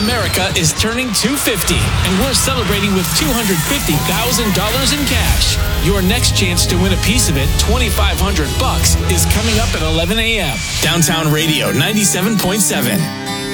America is turning 250, and we're celebrating with $250,000 in cash. Your next chance to win a piece of it, $2,500, is coming up at 11 a.m. Downtown Radio 97.7.